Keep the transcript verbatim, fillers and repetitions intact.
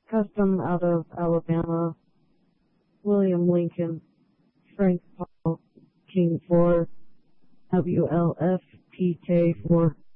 Custom out of Alabama. William Lincoln. Frank Paul. King four. W L F P K four.